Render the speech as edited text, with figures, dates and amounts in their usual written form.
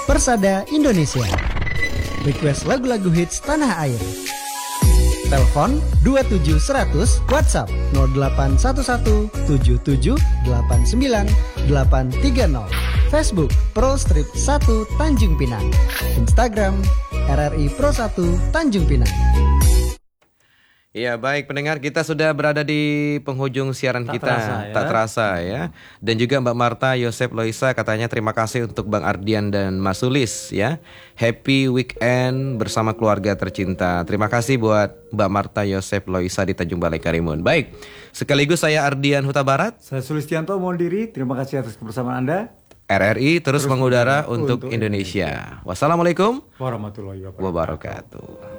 Persada Indonesia. Request lagu-lagu hits tanah air. Telepon 27100, WhatsApp 0811 77 89 830. Facebook Pro Strip 1 Tanjung Pinang. Instagram RRI Pro 1 Tanjung Pinang. Ya baik pendengar, kita sudah berada di penghujung siaran kita. Tak terasa ya. Dan juga Mbak Marta Yosep Loisa katanya terima kasih untuk Bang Ardian dan Mas Sulis ya. Happy weekend bersama keluarga tercinta. Terima kasih buat Mbak Marta Yosep Loisa di Tanjung Balai Karimun. Baik, sekaligus saya Ardian Huta Barat. Saya Sulistianto mohon diri. Terima kasih atas kebersamaan Anda. RRI terus mengudara untuk Indonesia. Wassalamualaikum warahmatullahi wabarakatuh.